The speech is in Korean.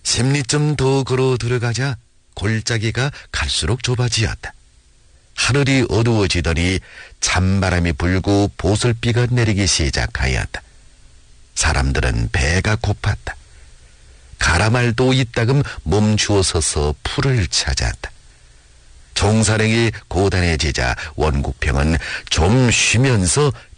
10리쯤 더 걸어 들어가자 골짜기가 갈수록 좁아지었다. 하늘이 어두워지더니 찬바람이 불고 보슬비가 내리기 시작하였다. 사람들은 배가 고팠다. 가라말도 이따금 멈추어 서서 풀을 찾았다. 종사령이 고단해지자 원국평은 좀 쉬면서